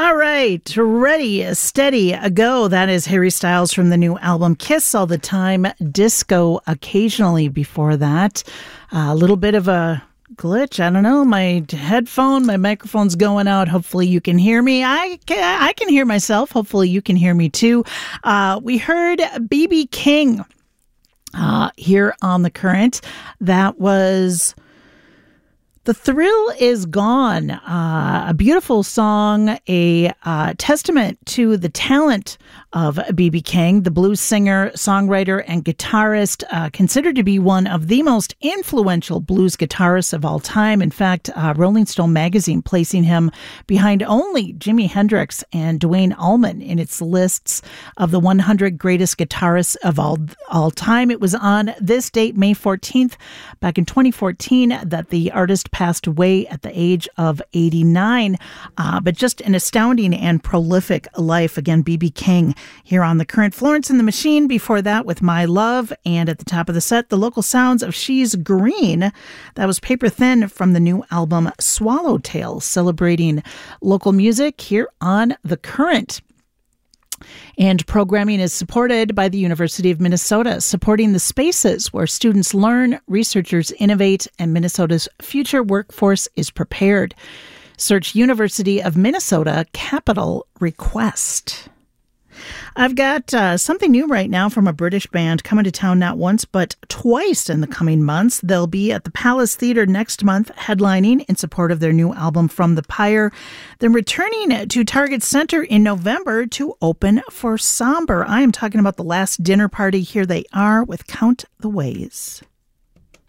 All right, ready, steady, a go. That is Harry Styles from the new album Kiss All the Time, Disco Occasionally. Before that, a little bit of a glitch. I don't know, my microphone's going out. Hopefully you can hear me. I can hear myself. Hopefully you can hear me too. We heard B.B. King here on The Current. That was The Thrill Is Gone, a beautiful song, a testament to the talent of B.B. King, the blues singer, songwriter, and guitarist, considered to be one of the most influential blues guitarists of all time. In fact, Rolling Stone magazine placing him behind only Jimi Hendrix and Duane Allman in its lists of the 100 greatest guitarists of all time. It was on this date, May 14th, back in 2014, that the artist passed away at the age of 89. But just an astounding and prolific life. Again, B.B. King here on The Current. Florence and the Machine before that with My Love. And at the top of the set, the local sounds of She's Green. That was Paper Thin from the new album Swallowtail, celebrating local music here on The Current. And programming is supported by the University of Minnesota, supporting the spaces where students learn, researchers innovate, and Minnesota's future workforce is prepared. Search University of Minnesota Capital Request. I've got something new right now from a British band coming to town not once but twice in the coming months. They'll be at the Palace Theatre next month, headlining in support of their new album From the Pyre, then returning to Target Center in November to open for Somber. I am talking about The Last Dinner Party. Here they are with Count the Ways.